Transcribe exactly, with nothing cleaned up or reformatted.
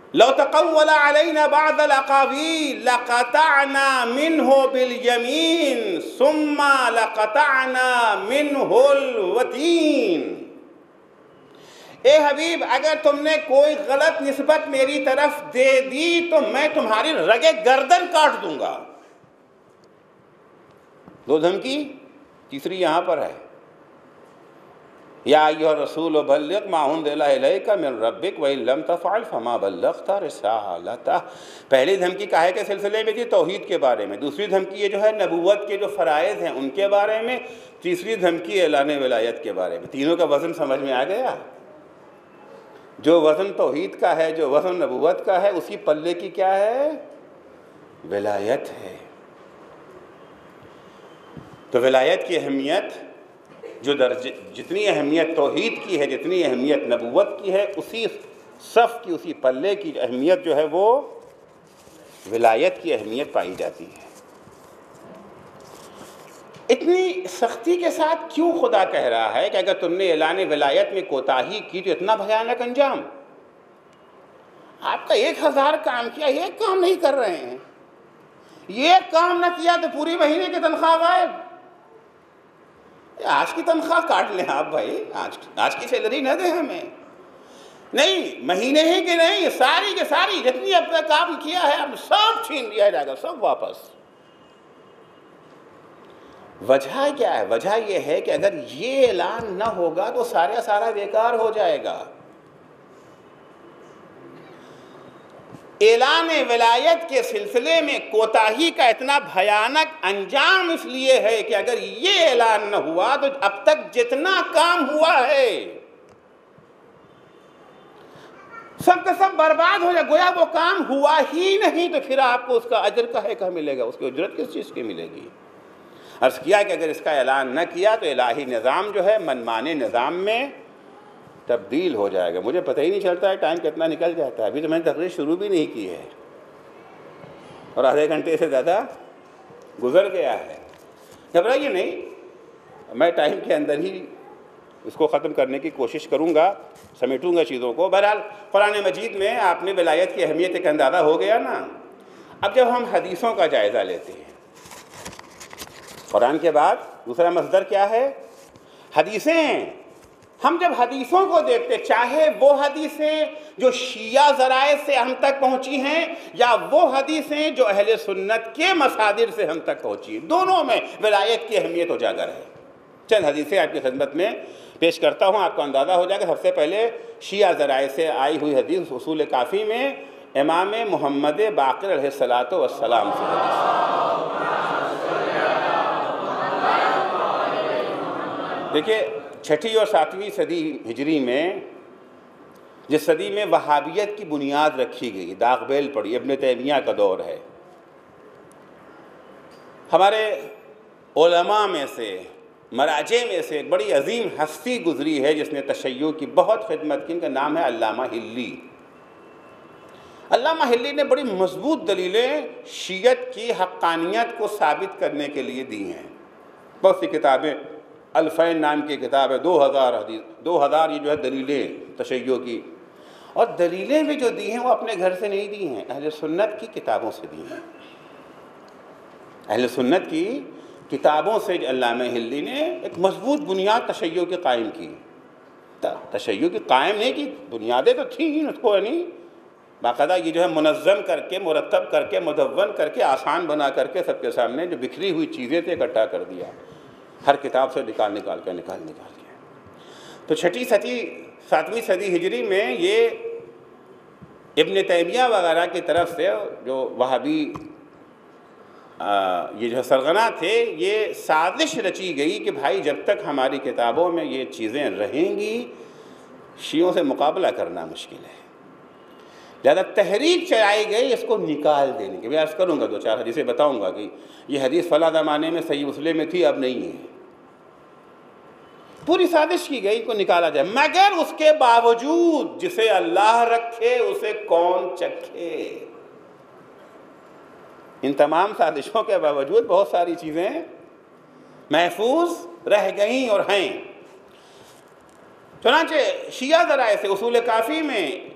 لو تقول علینا بعض الاقاویل لقطعنا منہ بالیمین ثم لقطعنا منہ الوتین۔ اے حبیب اگر تم نے کوئی غلط نسبت میری طرف دے دی تو میں تمہاری رگے گردن کاٹ دوں گا۔ دو دھمکی، تیسری یہاں پر ہے، یا ایھا الرسول بلغ ما انزل الیک من ربک وان لم تفعل فما بلغت رسالتہ۔ پہلی دھمکی کاہے کے سلسلے میں تھی؟ توحید کے بارے میں۔ دوسری دھمکی یہ جو ہے نبوت کے جو فرائض ہیں ان کے بارے میں۔ تیسری دھمکی اعلان ولایت کے بارے میں۔ تینوں کا وزن سمجھ میں آ گیا؟ جو وزن توحید کا ہے، جو وزن نبوت کا ہے، اسی پلے کی کیا ہے؟ ولایت ہے۔ تو ولایت کی اہمیت جو درجے جتنی اہمیت توحید کی ہے، جتنی اہمیت نبوت کی ہے، اسی صف کی، اسی پلے کی اہمیت جو ہے وہ ولایت کی اہمیت پائی جاتی ہے۔ اتنی سختی کے ساتھ کیوں خدا کہہ رہا ہے کہ اگر تم نے اعلان ولایت میں کوتاہی کی تو اتنا بھیانک انجام؟ آپ کا ایک ہزار کام کیا، ایک کام نہیں کر رہے ہیں، یہ کام نہ کیا تو پوری مہینے کی تنخواہ غائب۔ آج کی تنخواہ کاٹ لیں آپ بھائی، آج آج کی سیلری نہ دیں ہمیں، نہیں مہینے ہی کی نہیں، ساری کے ساری جتنی اب تک کام کیا ہے اب سب چھین لیا جائے گا، سب واپس۔ وجہ کیا ہے؟ وجہ یہ ہے کہ اگر یہ اعلان نہ ہوگا تو سارا سارا بیکار ہو جائے گا۔ اعلان ولایت کے سلسلے میں کوتاہی کا اتنا بھیانک انجام اس لیے ہے کہ اگر یہ اعلان نہ ہوا تو اب تک جتنا کام ہوا ہے سب کا سب برباد ہو جائے، گویا وہ کام ہوا ہی نہیں، تو پھر آپ کو اس کا اجر کہے کا ملے گا، اس کی اجرت کس چیز کی ملے گی؟ عرض کیا کہ اگر اس کا اعلان نہ کیا تو الہی نظام جو ہے منمانے نظام میں تبدیل ہو جائے گا۔ مجھے پتہ ہی نہیں چلتا ہے ٹائم کتنا نکل جاتا ہے، ابھی تو میں نے تقریر شروع بھی نہیں کی ہے اور آدھے گھنٹے سے زیادہ گزر گیا ہے۔ گھبرائیے نہیں، میں ٹائم کے اندر ہی اس کو ختم کرنے کی کوشش کروں گا، سمیٹوں گا چیزوں کو۔ بہرحال قرآن مجید میں آپ نے ولایت کی اہمیت ایک اندازہ ہو گیا نا۔ اب جب ہم حدیثوں کا جائزہ لیتے ہیں، قرآن کے بعد دوسرا مصدر کیا ہے؟ حدیثیں۔ ہم جب حدیثوں کو دیکھتے، چاہے وہ حدیثیں جو شیعہ ذرائع سے ہم تک پہنچی ہیں یا وہ حدیثیں جو اہل سنت کے مصادر سے ہم تک پہنچی ہیں، دونوں میں ولایت کی اہمیت اجاگر ہے۔ چند حدیثیں آپ کی خدمت میں پیش کرتا ہوں، آپ کو اندازہ ہو جائے گا۔ سب سے پہلے شیعہ ذرائع سے آئی ہوئی حدیث اصول کافی میں امام محمد باقر علیہ الصلاۃ والسلام سے حدیث۔ دیکھیے چھٹی اور ساتویں صدی ہجری میں، جس صدی میں وہابیت کی بنیاد رکھی گئی، داغ بیل پڑی، ابن تیمیہ کا دور ہے، ہمارے علماء میں سے، مراجع میں سے ایک بڑی عظیم ہستی گزری ہے جس نے تشیع کی بہت خدمت کی، ان کا نام ہے علامہ ہلی۔ علامہ ہلی نے بڑی مضبوط دلیلیں شیعت کی حقانیت کو ثابت کرنے کے لیے دی ہیں۔ بہت سی کتابیں، الفین نام کی کتاب ہے، دو ہزار حدیث دو ہزار یہ جو ہے دلیلیں تشیع کی، اور دلیلیں بھی جو دی ہیں وہ اپنے گھر سے نہیں دی ہیں، اہل سنت کی کتابوں سے دی ہیں۔ اہل سنت کی کتابوں سے علامہ ہلی نے ایک مضبوط بنیاد تشیع کی قائم کی۔ تشیع کی قائم نہیں کی، بنیادیں تو تھیں ہی، اس کو یعنی باقاعدہ یہ جو ہے منظم کر کے، مرتب کر کے، مدون کر کے، آسان بنا کر کے سب کے سامنے جو بکھری ہوئی چیزیں تھے اکٹھا کر دیا، ہر کتاب سے نکال نکال کے نکال نکال کے۔ تو چھٹی صدی ساتویں صدی ہجری میں یہ ابن تیمیہ وغیرہ کی طرف سے جو وہابی یہ جو سرغنہ تھے، یہ سازش رچی گئی کہ بھائی جب تک ہماری کتابوں میں یہ چیزیں رہیں گی شیعوں سے مقابلہ کرنا مشکل ہے، لہذا تحریک چلائی گئی اس کو نکال دینے کی۔ میں عرض کروں گا، دو چار حدیثیں بتاؤں گا کہ یہ حدیث فلاں زمانے میں صحیح مسلم میں تھی، اب نہیں ہے۔ پوری سازش کی گئی کو نکالا جائے، مگر اس کے باوجود جسے اللہ رکھے اسے کون چکھے۔ ان تمام سازشوں کے باوجود بہت ساری چیزیں محفوظ رہ گئیں اور ہیں۔ چنانچہ شیعہ ذرائع سے اصول کافی میں